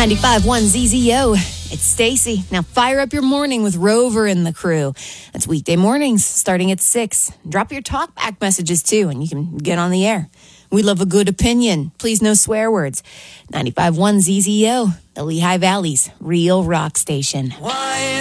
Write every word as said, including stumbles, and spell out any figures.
ninety-five point one Z Z O. It's Stacy. Now fire up your morning with Rover and the crew. That's weekday mornings starting at six. Drop your talkback messages too, and you can get on the air. We love a good opinion. Please no swear words. ninety-five point one Z Z O, the Lehigh Valley's real rock station. Why